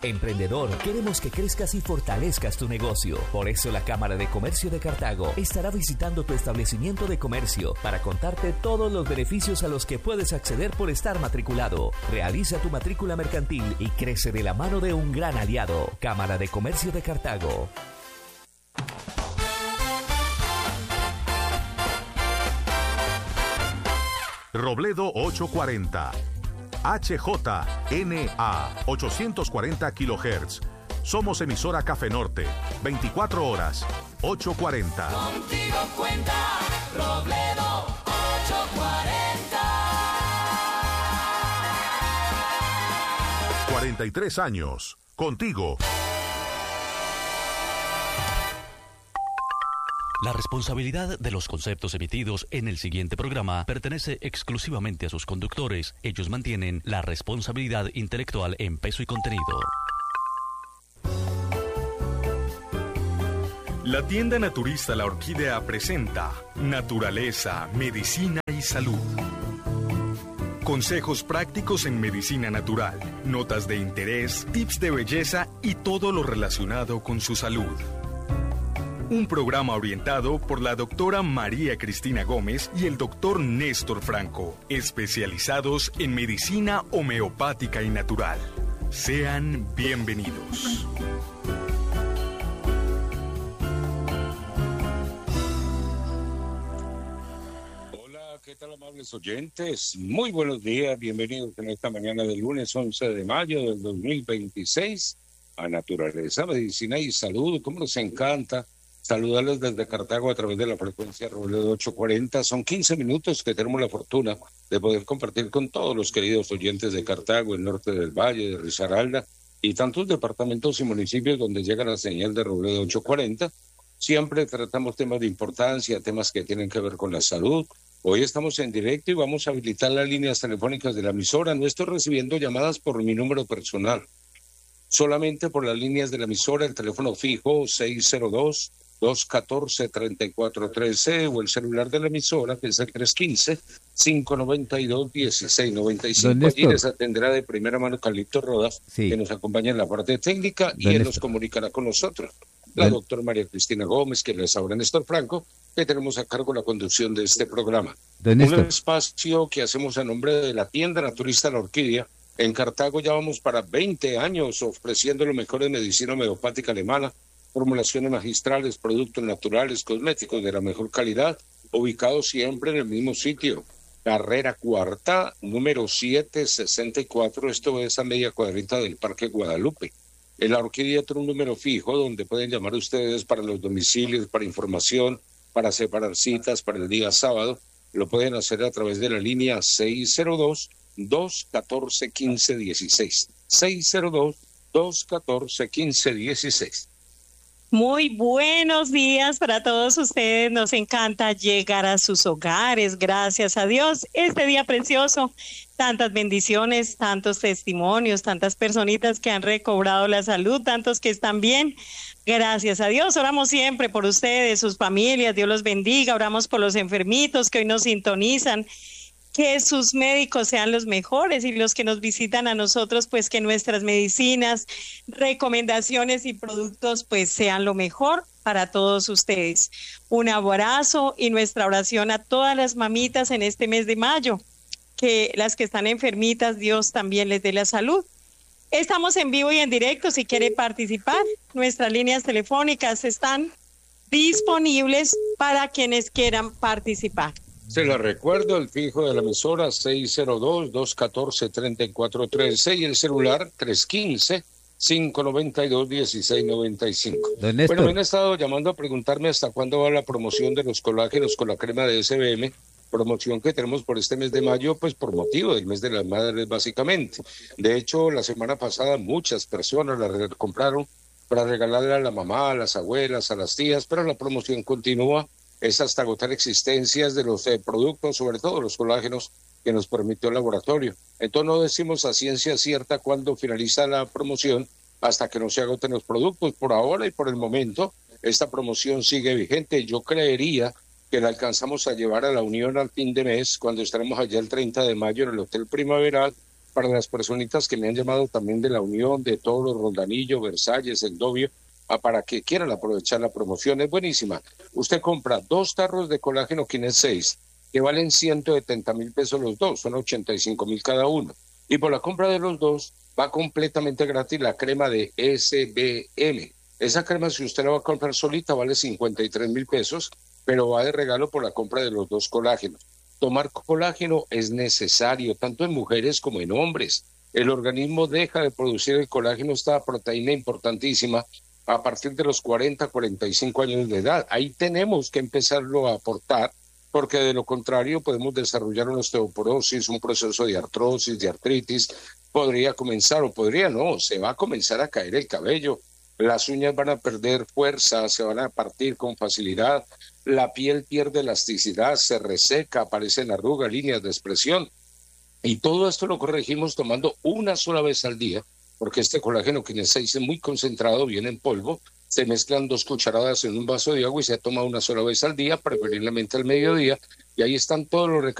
Emprendedor, queremos que crezcas y fortalezcas tu negocio. Por eso la Cámara de Comercio de Cartago estará visitando tu establecimiento de comercio para contarte todos los beneficios a los que puedes acceder por estar matriculado. Realiza tu matrícula mercantil y crece de la mano de un gran aliado. Cámara de Comercio de Cartago. Robledo 840. HJNA 840 kHz. Somos emisora Café Norte. 24 horas. 840. Contigo cuenta Robledo 840. 43 años. Contigo. La responsabilidad de los conceptos emitidos en el siguiente programa pertenece exclusivamente a sus conductores. Ellos mantienen la responsabilidad intelectual en peso y contenido. La tienda naturista La Orquídea presenta Naturaleza, Medicina y Salud. Consejos prácticos en medicina natural, notas de interés, tips de belleza y todo lo relacionado con su salud. Un programa orientado por la doctora María Cristina Gómez y el doctor Néstor Franco, especializados en medicina homeopática y natural. Sean bienvenidos. Hola, ¿qué tal, amables oyentes? Muy buenos días, bienvenidos en esta mañana del lunes 11 de mayo del 2026 a Naturaleza, Medicina y Salud. ¿Cómo nos encanta saludarles desde Cartago a través de la frecuencia Robledo 840? Son 15 minutos que tenemos la fortuna de poder compartir con todos los queridos oyentes de Cartago, el norte del Valle, de Risaralda y tantos departamentos y municipios donde llega la señal de Robledo 840. Siempre tratamos temas de importancia, temas que tienen que ver con la salud. Hoy estamos en directo y vamos a habilitar las líneas telefónicas de la emisora. No estoy recibiendo llamadas por mi número personal, solamente por las líneas de la emisora, el teléfono fijo 602-214-3413 o el celular de la emisora, que es el 315-592-1695. Allí les atenderá de primera mano Carlito Rodas, que nos acompaña en la parte técnica y él nos comunicará con nosotros. La doctora María Cristina Gómez, que les habla Néstor Franco, que tenemos a cargo la conducción de este programa. Un espacio que hacemos a nombre de la tienda naturista La Orquídea. En Cartago ya vamos para 20 años ofreciendo lo mejor de medicina homeopática alemana, formulaciones magistrales, productos naturales, cosméticos de la mejor calidad, ubicados siempre en el mismo sitio. Carrera Cuarta, número 764, esto es a media cuadrita del Parque Guadalupe. En La Orquídea tiene un número fijo donde pueden llamar ustedes para los domicilios, para información, para separar citas para el día sábado. Lo pueden hacer a través de la línea 602-214-1516. 602-214-1516. Muy buenos días para todos ustedes. Nos encanta llegar a sus hogares, gracias a Dios. Este día precioso, tantas bendiciones, tantos testimonios, tantas personitas que han recobrado la salud, tantos que están bien. Gracias a Dios. Oramos siempre por ustedes, sus familias. Dios los bendiga. Oramos por los enfermitos que hoy nos sintonizan. Que sus médicos sean los mejores y los que nos visitan a nosotros, pues que nuestras medicinas, recomendaciones y productos pues sean lo mejor para todos ustedes. Un abrazo y nuestra oración a todas las mamitas en este mes de mayo, que las que están enfermitas, Dios también les dé la salud. Estamos en vivo y en directo. Si quiere participar, nuestras líneas telefónicas están disponibles para quienes quieran participar. Se la recuerdo, el fijo de la emisora 602-214-3413 y el celular 315-592-1695. Bueno, me han estado llamando a preguntarme hasta cuándo va la promoción de los colágenos con la crema de SBM, promoción que tenemos por este mes de mayo, pues por motivo del mes de las madres básicamente. De hecho, la semana pasada muchas personas la compraron para regalarle a la mamá, a las abuelas, a las tías, pero la promoción continúa. Es hasta agotar existencias de los productos, sobre todo los colágenos que nos permitió el laboratorio. Entonces no decimos a ciencia cierta cuándo finaliza la promoción hasta que no se agoten los productos. Por ahora y por el momento, esta promoción sigue vigente. Yo creería que la alcanzamos a llevar a la Unión al fin de mes, cuando estaremos allá el 30 de mayo en el Hotel Primaveral, para las personitas que me han llamado también de la Unión, de todos los Roldanillo, Versalles, El Dovio, para que quieran aprovechar la promoción. Es buenísima. Usted compra 2 tarros de colágeno Kines 6, que valen 170,000 pesos los dos, son 85,000 cada uno. Y por la compra de los 2 va completamente gratis la crema de SBM. Esa crema, si usted la va a comprar solita, vale 53,000 pesos, pero va de regalo por la compra de los 2 colágenos. Tomar colágeno es necesario, tanto en mujeres como en hombres. El organismo deja de producir el colágeno, esta proteína importantísima, a partir de los 40, 45 años de edad. Ahí tenemos que empezarlo a aportar, porque de lo contrario podemos desarrollar una osteoporosis, un proceso de artrosis, de artritis. Podría comenzar, o podría no, se va a comenzar a caer el cabello. Las uñas van a perder fuerza, se van a partir con facilidad, la piel pierde elasticidad, se reseca, aparecen arrugas, líneas de expresión. Y todo esto lo corregimos tomando una sola vez al día, porque este colágeno Kines 6 es muy concentrado, viene en polvo, se mezclan 2 cucharadas en un vaso de agua y se toma una sola vez al día, preferiblemente al mediodía, y ahí están todos los